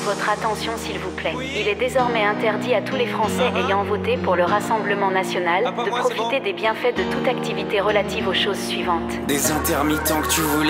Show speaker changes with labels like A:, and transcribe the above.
A: votre attention s'il vous plaît. Il est désormais interdit à tous les Français ayant voté pour le Rassemblement national de profiter des bienfaits de toute activité relative aux choses suivantes.
B: Des intermittents que tu voulais.